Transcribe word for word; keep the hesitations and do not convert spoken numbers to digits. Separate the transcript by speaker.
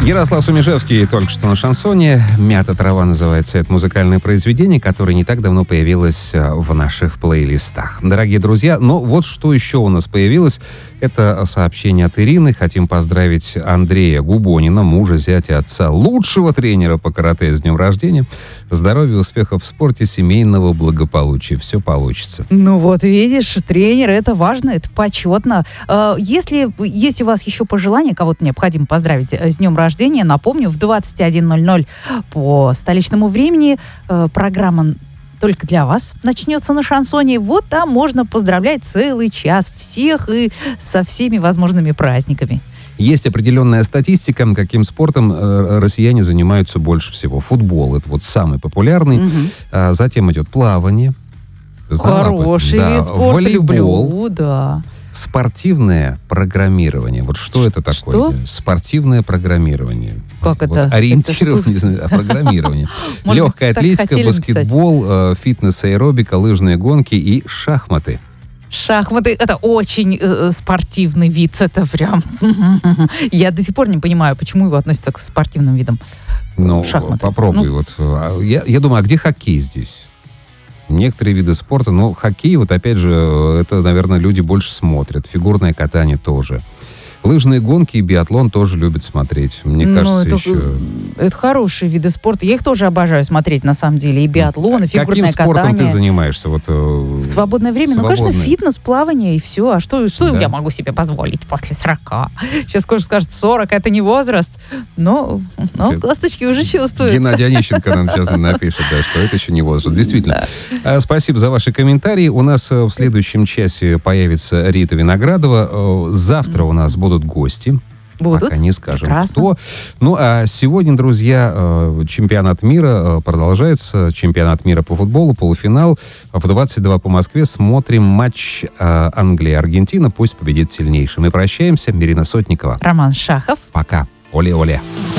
Speaker 1: Ярослав Сумишевский только что на шансоне. «Мята трава» называется это музыкальное произведение, которое не так давно появилось в наших плейлистах. Дорогие друзья, но вот что еще у нас появилось. Это сообщение от Ирины. Хотим поздравить Андрея Губонина, мужа, зятя, отца, лучшего тренера по карате с днем рождения. Здоровья, успехов в спорте, семейного благополучия. Все получится.
Speaker 2: Ну вот видишь, тренер, это важно, это почетно. Если есть у вас еще пожелания, кого-то необходимо поздравить с днем рождения, напомню, в двадцать один ноль ноль по столичному времени программа только для вас начнется на шансоне. Вот там можно поздравлять целый час всех и со всеми возможными праздниками.
Speaker 1: Есть определенная статистика, каким спортом э, россияне занимаются больше всего. Футбол — это вот самый популярный. Угу. А затем идет плавание.
Speaker 2: Хороший
Speaker 1: да.
Speaker 2: вид спорта,
Speaker 1: волейбол,
Speaker 2: люблю, да.
Speaker 1: Спортивное программирование. Вот что это такое?
Speaker 2: Что?
Speaker 1: Спортивное программирование.
Speaker 2: Как
Speaker 1: вот
Speaker 2: это?
Speaker 1: Ориентирование,
Speaker 2: это
Speaker 1: не знаю, а программирование.
Speaker 2: Может быть,
Speaker 1: Легкая
Speaker 2: так
Speaker 1: атлетика,
Speaker 2: хотели
Speaker 1: баскетбол, э, фитнес, аэробика, лыжные гонки и шахматы.
Speaker 2: Шахматы — это очень э, спортивный вид. Это прям... Я до сих пор не понимаю, почему его относятся к спортивным видам.
Speaker 1: Ну,
Speaker 2: Шахматы.
Speaker 1: попробуй.
Speaker 2: Ну,
Speaker 1: вот. Я, я думаю, а где хоккей здесь? Некоторые виды спорта, но хоккей, вот опять же, это, наверное, люди больше смотрят. Фигурное катание тоже. Лыжные гонки и биатлон тоже любят смотреть. Мне
Speaker 2: ну,
Speaker 1: кажется,
Speaker 2: это,
Speaker 1: еще...
Speaker 2: Это хорошие виды спорта. Я их тоже обожаю смотреть, на самом деле. И биатлон, и фигурное
Speaker 1: Каким спортом
Speaker 2: катание.
Speaker 1: ты занимаешься? Вот, э,
Speaker 2: в свободное время?
Speaker 1: свободное.
Speaker 2: Ну, конечно, фитнес, плавание и все. А что, что
Speaker 1: да.
Speaker 2: я могу себе позволить после сорока? Сейчас кое-что скажет, сорок — это не возраст. Но, но
Speaker 1: Где...
Speaker 2: косточки уже чувствуют.
Speaker 1: Геннадий Онищенко нам сейчас напишет, да, что это еще не возраст. Действительно. Да. Спасибо за ваши комментарии. У нас в следующем часе появится Рита Виноградова. Завтра у нас будут гости.
Speaker 2: Будут?
Speaker 1: Пока не скажем,
Speaker 2: Прекрасно.
Speaker 1: кто. Ну, а сегодня, друзья, чемпионат мира продолжается. Чемпионат мира по футболу, полуфинал. В двадцать два по Москве смотрим матч Англия-Аргентина. Пусть победит сильнейший. Мы прощаемся. Ирина Сотникова.
Speaker 2: Роман Шахов.
Speaker 1: Пока. Оле-оле.